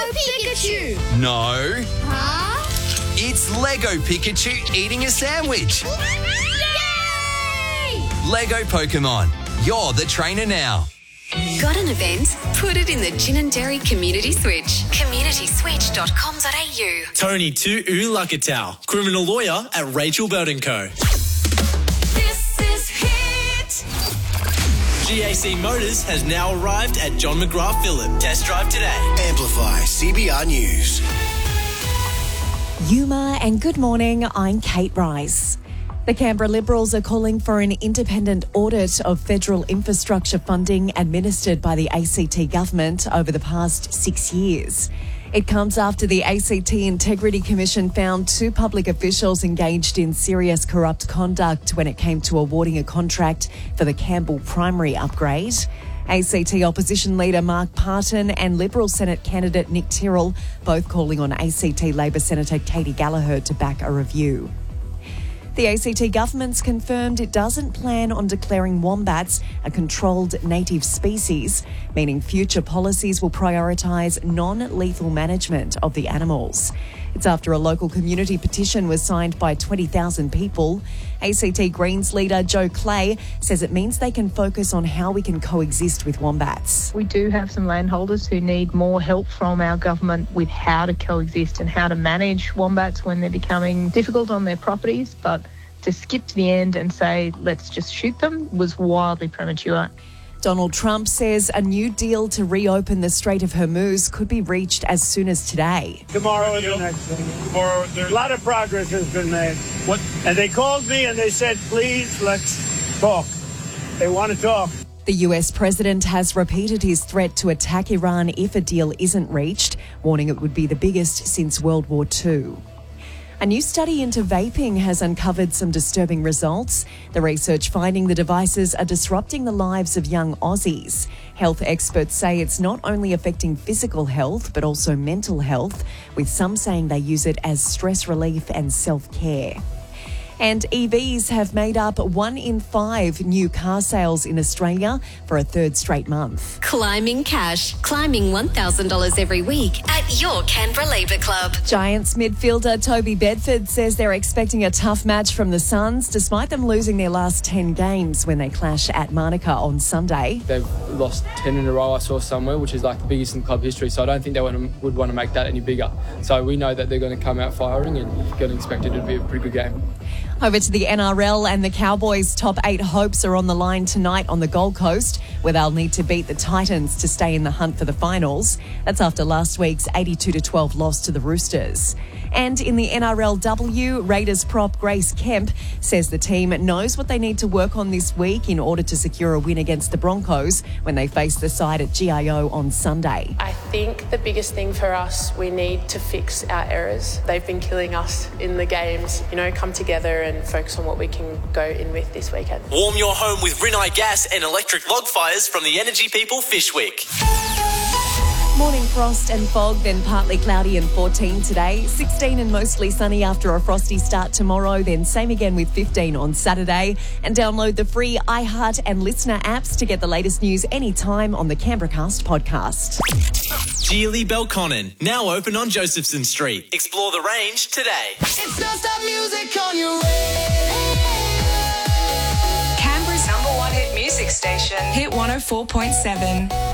Pikachu! No. Huh? It's Lego Pikachu eating a sandwich. Yay! Lego Pokemon. You're the trainer now. Got an event? Put it in the Gin and Dairy Community Switch. communityswitch.com.au. Tony Tu Lakatau, criminal lawyer at Rachel Bird & Co. This is Hit. GAC Motors has now arrived at John McGrath Phillip. Test drive today. Amplify CBR News. Yuma and good morning, I'm Kate Rice. The Canberra Liberals are calling for an independent audit of federal infrastructure funding administered by the ACT government over the past 6 years. It comes after the ACT Integrity Commission found 2 public officials engaged in serious corrupt conduct when it came to awarding a contract for the Campbell Primary upgrade. ACT opposition leader Mark Parton and Liberal Senate candidate Nick Tyrrell both calling on ACT Labor Senator Katie Gallagher to back a review. The ACT government's confirmed it doesn't plan on declaring wombats a controlled native species, meaning future policies will prioritise non-lethal management of the animals. It's after a local community petition was signed by 20,000 people. ACT Greens leader Joe Clay says it means they can focus on how we can coexist with wombats. We do have some landholders who need more help from our government with how to coexist and how to manage wombats when they're becoming difficult on their properties, but to skip to the end and say, let's just shoot them, was wildly premature. Donald Trump says a new deal to reopen the Strait of Hormuz could be reached as soon as today. Tomorrow is the next thing. Tomorrow, a lot of progress has been made. And they called me and they said, please, let's talk. They want to talk. The US president has repeated his threat to attack Iran if a deal isn't reached, warning it would be the biggest since World War II. A new study into vaping has uncovered some disturbing results. The research finding the devices are disrupting the lives of young Aussies. Health experts say it's not only affecting physical health, but also mental health, with some saying they use it as stress relief and self-care. And EVs have made up 1 in 5 new car sales in Australia for a third straight month. Climbing cash. Climbing $1,000 every week at your Canberra Labour Club. Giants midfielder Toby Bedford says they're expecting a tough match from the Suns, despite them losing their last 10 games when they clash at Manuka on Sunday. They've lost 10 in a row, I saw somewhere, which is like the biggest in club history, so I don't think they would want to make that any bigger. So we know that they're going to come out firing and going to expect it to be a pretty good game. Over to the NRL, and the Cowboys' top 8 hopes are on the line tonight on the Gold Coast, where they'll need to beat the Titans to stay in the hunt for the finals. That's after last week's 82-12 loss to the Roosters. And in the NRLW, Raiders prop Grace Kemp says the team knows what they need to work on this week in order to secure a win against the Broncos when they face the side at GIO on Sunday. I think the biggest thing for us, we need to fix our errors. They've been killing us in the games. Come together and focus on what we can go in with this weekend. Warm your home with Rinnai gas and electric log fires from the Energy People Fish Week. Morning frost and fog, then partly cloudy and 14 today. 16 and mostly sunny after a frosty start tomorrow, then same again with 15 on Saturday. And download the free iHeart and Listener apps to get the latest news anytime on the Canberracast podcast. Geely Belconnen, now open on Josephson Street. Explore the range today. It's non-stop music on your radio. Canberra's #1 hit music station, Hit 104.7.